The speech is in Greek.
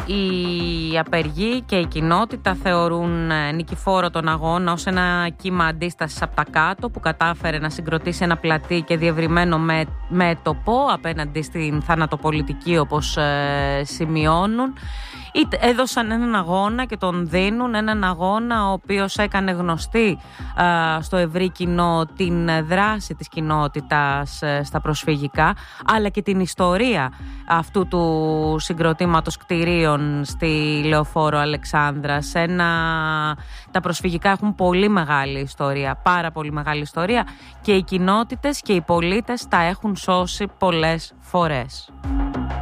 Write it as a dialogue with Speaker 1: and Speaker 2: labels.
Speaker 1: Οι απεργοί και η κοινότητα θεωρούν νικηφόρο τον αγώνα ως ένα κύμα αντίστασης από τα κάτω που κατάφερε να συγκροτήσει ένα πλατή και διευρυμένο μέτωπο απέναντι στην θανατοπολιτική, όπως σημειώνουν. Έδωσαν έναν αγώνα και τον δίνουν, έναν αγώνα ο οποίος έκανε γνωστή στο ευρύ κοινό την δράση της κοινότητας στα προσφυγικά, αλλά και την ιστορία αυτού του συγκροτήματος κτηρίων στη Λεωφόρο Αλεξάνδρας. Τα προσφυγικά έχουν πολύ μεγάλη ιστορία, πάρα πολύ μεγάλη ιστορία, και οι κοινότητες και οι πολίτες τα έχουν σώσει πολλές φορές.